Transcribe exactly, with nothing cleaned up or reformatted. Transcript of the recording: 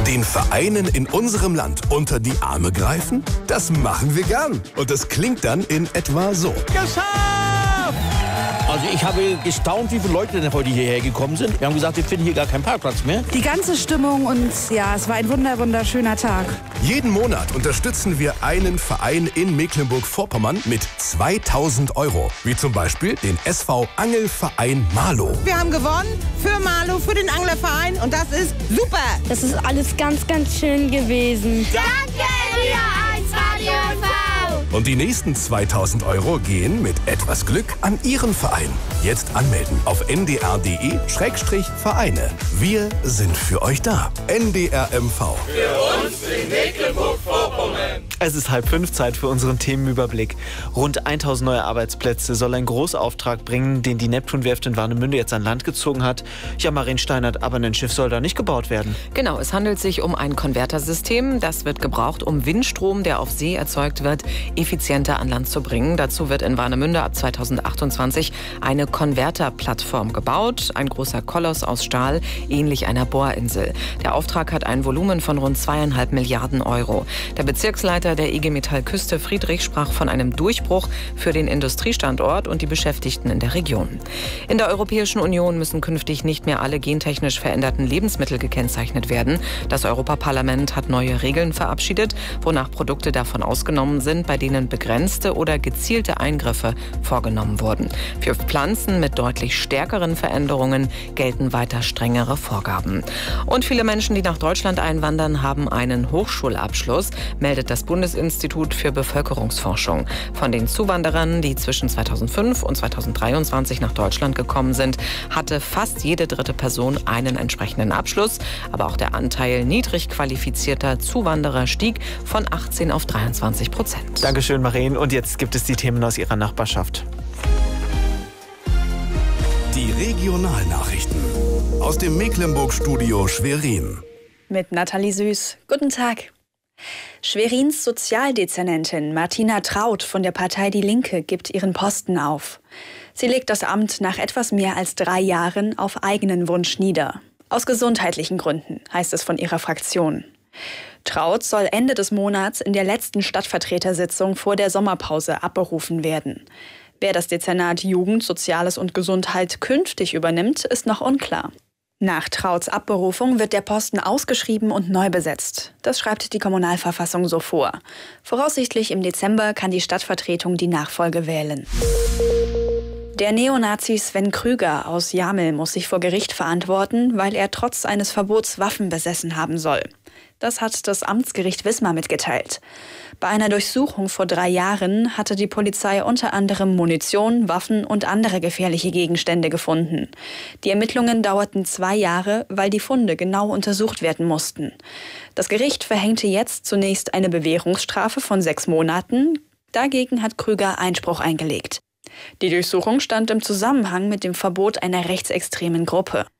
Den Vereinen in unserem Land unter die Arme greifen? Das machen wir gern. Und das klingt dann in etwa so. Geschafft! Also ich habe gestaunt, wie viele Leute denn heute hierher gekommen sind. Wir haben gesagt, wir finden hier gar keinen Parkplatz mehr. Die ganze Stimmung und ja, es war ein wunder, wunderschöner Tag. Jeden Monat unterstützen wir einen Verein in Mecklenburg-Vorpommern mit zweitausend Euro. Wie zum Beispiel den S V Angelverein Marlow. Wir haben gewonnen für Marlow, für den Anglerverein und das ist super. Das ist alles ganz, ganz schön gewesen. Danke, R eins Radio F V. Und die nächsten zweitausend Euro gehen mit etwas Glück an Ihren Verein. Jetzt anmelden auf n d r punkt d e Schrägstrich Vereine. Wir sind für euch da. N D R M V. Für uns in Mecklenburg-Vorpommern. Es ist halb fünf, Zeit für unseren Themenüberblick. Rund tausend neue Arbeitsplätze soll ein Großauftrag bringen, den die Neptunwerft in Warnemünde jetzt an Land gezogen hat. Ja, Marien Steinert, aber ein Schiff soll da nicht gebaut werden. Genau, es handelt sich um ein Konvertersystem. Das wird gebraucht, um Windstrom, der auf See erzeugt wird, effizienter an Land zu bringen. Dazu wird in Warnemünde ab zweitausendachtundzwanzig eine Konverterplattform gebaut. Ein großer Koloss aus Stahl, ähnlich einer Bohrinsel. Der Auftrag hat ein Volumen von rund zweieinhalb Milliarden Euro. Der Bezirksleiter der I G Metall Küste, Friedrich, sprach von einem Durchbruch für den Industriestandort und die Beschäftigten in der Region. In der Europäischen Union müssen künftig nicht mehr alle gentechnisch veränderten Lebensmittel gekennzeichnet werden. Das Europaparlament hat neue Regeln verabschiedet, wonach Produkte davon ausgenommen sind, bei denen begrenzte oder gezielte Eingriffe vorgenommen wurden. Für Pflanzen mit deutlich stärkeren Veränderungen gelten weiter strengere Vorgaben. Und viele Menschen, die nach Deutschland einwandern, haben einen Hochschulabschluss, meldet das Bundesinstitut für Bevölkerungsforschung. Von den Zuwanderern, die zwischen zweitausendfünf und zweitausenddreiundzwanzig nach Deutschland gekommen sind, hatte fast jede dritte Person einen entsprechenden Abschluss. Aber auch der Anteil niedrig qualifizierter Zuwanderer stieg von achtzehn auf dreiundzwanzig Prozent. Dankeschön, Marien. Und jetzt gibt es die Themen aus Ihrer Nachbarschaft. Die Regionalnachrichten aus dem Mecklenburg-Studio Schwerin. Mit Nathalie Süß. Guten Tag. Schwerins Sozialdezernentin Martina Traut von der Partei Die Linke gibt ihren Posten auf. Sie legt das Amt nach etwas mehr als drei Jahren auf eigenen Wunsch nieder. Aus gesundheitlichen Gründen, heißt es von ihrer Fraktion. Traut soll Ende des Monats in der letzten Stadtvertretersitzung vor der Sommerpause abberufen werden. Wer das Dezernat Jugend, Soziales und Gesundheit künftig übernimmt, ist noch unklar. Nach Trauts Abberufung wird der Posten ausgeschrieben und neu besetzt. Das schreibt die Kommunalverfassung so vor. Voraussichtlich im Dezember kann die Stadtvertretung die Nachfolge wählen. Der Neonazi Sven Krüger aus Jamel muss sich vor Gericht verantworten, weil er trotz eines Verbots Waffen besessen haben soll. Das hat das Amtsgericht Wismar mitgeteilt. Bei einer Durchsuchung vor drei Jahren hatte die Polizei unter anderem Munition, Waffen und andere gefährliche Gegenstände gefunden. Die Ermittlungen dauerten zwei Jahre, weil die Funde genau untersucht werden mussten. Das Gericht verhängte jetzt zunächst eine Bewährungsstrafe von sechs Monaten. Dagegen hat Krüger Einspruch eingelegt. Die Durchsuchung stand im Zusammenhang mit dem Verbot einer rechtsextremen Gruppe.